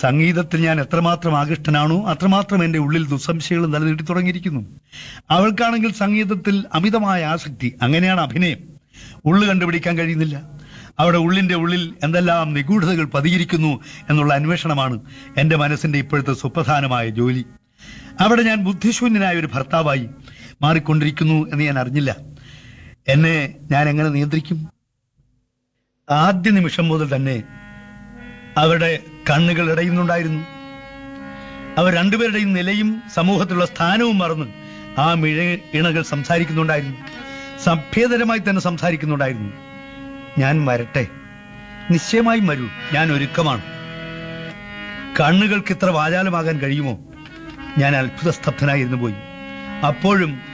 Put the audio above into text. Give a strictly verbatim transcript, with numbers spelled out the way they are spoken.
സംഗീതത്തിൽ ഞാൻ എത്രമാത്രം ആകൃഷ്ടനാണോ അത്രമാത്രം എന്റെ ഉള്ളിൽ ദുസ്സംശയങ്ങൾ നിലനിർത്തി തുടങ്ങിയിരിക്കുന്നു. അവൾക്കാണെങ്കിൽ സംഗീതത്തിൽ അമിതമായ ആസക്തി. അങ്ങനെയാണ് അഭിനയം. ഉള്ളു കണ്ടുപിടിക്കാൻ കഴിയുന്നില്ല. അവിടെ ഉള്ളിന്റെ ഉള്ളിൽ എന്തെല്ലാം നിഗൂഢതകൾ പതിയിരിക്കുന്നു എന്നുള്ള അന്വേഷണമാണ് എന്റെ മനസ്സിന്റെ ഇപ്പോഴത്തെ സുപ്രധാനമായ ജോലി. അവിടെ ഞാൻ ബുദ്ധിശൂന്യനായ ഒരു ഭർത്താവായി മാറിക്കൊണ്ടിരിക്കുന്നു എന്ന് ഞാൻ അറിഞ്ഞില്ല. എന്നെ ഞാൻ എങ്ങനെ നിയന്ത്രിക്കും? ആദ്യ നിമിഷം മുതൽ തന്നെ അവരുടെ കണ്ണുകൾ ഇടയുന്നുണ്ടായിരുന്നു. അവർ രണ്ടുപേരുടെയും നിലയും സമൂഹത്തിലുള്ള സ്ഥാനവും മറന്ന് ആ മിഴ ഇണകൾ സംസാരിക്കുന്നുണ്ടായിരുന്നു. സഭ്യതരമായി തന്നെ സംസാരിക്കുന്നുണ്ടായിരുന്നു. ഞാൻ വരട്ടെ, നിശ്ചയമായും വരൂ, ഞാൻ ഒരുക്കമാണ്. കണ്ണുകൾക്ക് ഇത്ര വാചാലമാകാൻ കഴിയുമോ? ഞാൻ അത്ഭുത സ്തബ്ധനായിരുന്നു പോയി. അപ്പോഴും